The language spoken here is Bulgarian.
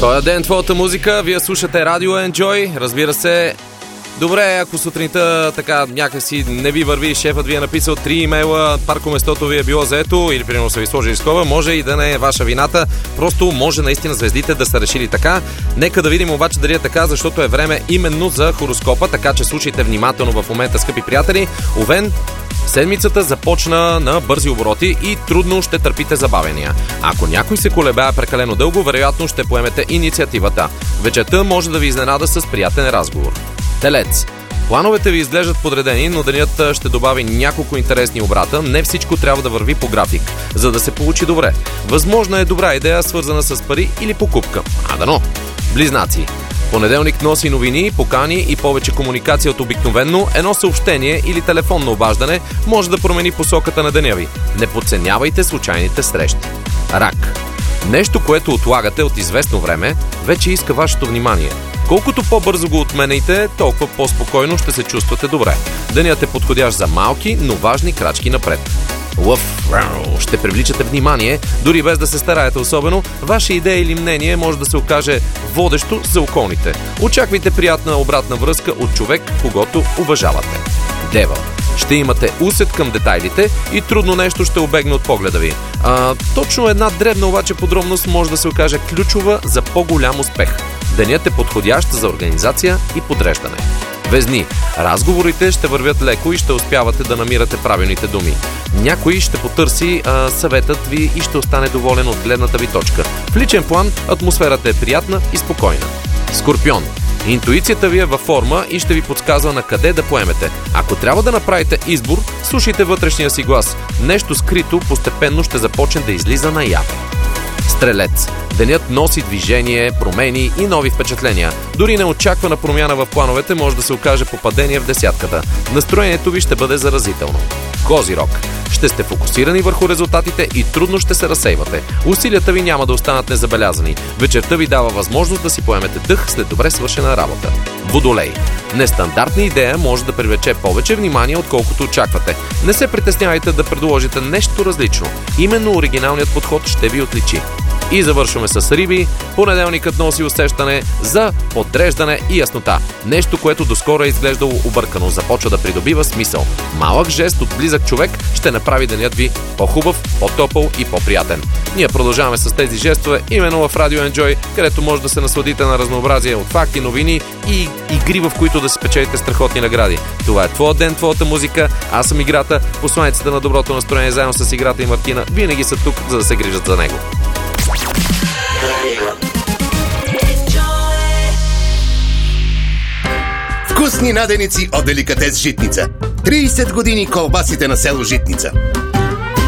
Този ден твоята музика, вие слушате Радио Enjoy, разбира се. Добре, ако сутринта така някакси не ви върви, шефът ви е написал 3 имейла, паркоместото ви е било заето или примерно са ви сложили скоба, може и да не е ваша вината, просто може наистина звездите да са решили така. Нека да видим обаче дали е така, защото е време именно за хороскопа, така че слушайте внимателно в момента, скъпи приятели. Овен, седмицата започна на бързи обороти и трудно ще търпите забавения. Ако някой се колебае прекалено дълго, вероятно ще поемете инициативата. Вечерта може да ви изненада с приятен разговор. Телец. Плановете ви изглеждат подредени, но денят ще добави няколко интересни обрата. Не всичко трябва да върви по график, за да се получи добре. Възможна е добра идея, свързана с пари или покупка. Дано. Близнаци. Понеделник носи новини, покани и повече комуникация от обикновено. Едно съобщение или телефонно обаждане може да промени посоката на деня ви. Не подценявайте случайните срещи. Рак. Нещо, което отлагате от известно време, вече иска вашето внимание. Колкото по-бързо го отмените, толкова по-спокойно ще се чувствате добре. Денят е подходящ за малки, но важни крачки напред. Лъв. Ще привличате внимание, дори без да се стараете особено. Ваша идея или мнение може да се окаже водещо за околните. Очаквайте приятна обратна връзка от човек, когото уважавате. Дева. Ще имате усет към детайлите и трудно нещо ще обегне от погледа ви. Точно една дребна обаче подробност може да се окаже ключова за по-голям успех. Денят е подходящ за организация и подреждане. Везни. Разговорите ще вървят леко и ще успявате да намирате правилните думи. Някой ще потърси съветът ви и ще остане доволен от гледната ви точка. В личен план атмосферата е приятна и спокойна. Скорпион. Интуицията ви е във форма и ще ви подсказва на къде да поемете. Ако трябва да направите избор, слушайте вътрешния си глас. Нещо скрито постепенно ще започне да излиза наяве. Стрелец. Денят носи движение, промени и нови впечатления. Дори неочаквана промяна в плановете може да се окаже попадение в десятката. Настроението ви ще бъде заразително. Козирог. Ще сте фокусирани върху резултатите и трудно ще се разсейвате. Усилията ви няма да останат незабелязани. Вечерта ви дава възможност да си поемете дъх след добре свършена работа. Водолей. Нестандартна идея може да привлече повече внимание, отколкото очаквате. Не се притеснявайте да предложите нещо различно. Именно оригиналният подход ще ви отличи. И завършваме с Риби. Понеделникът носи усещане за подреждане и яснота. Нещо, което доскоро е изглеждало объркано, започва да придобива смисъл. Малък жест от близък човек ще направи денят ви по-хубав, по-топъл и по-приятен. Ние продължаваме с тези жестове именно в Радио Enjoy, където може да се насладите на разнообразие от факти, новини и игри, в които да си печелите страхотни награди. Това е твоя ден, твоята музика. Аз съм Играта, посланицата на доброто настроение, заедно с Играта и Мартина. Винаги са тук, за да се грижат за него. Вкусни наденици от Деликатес Житница. 30 години колбасите на село Житница.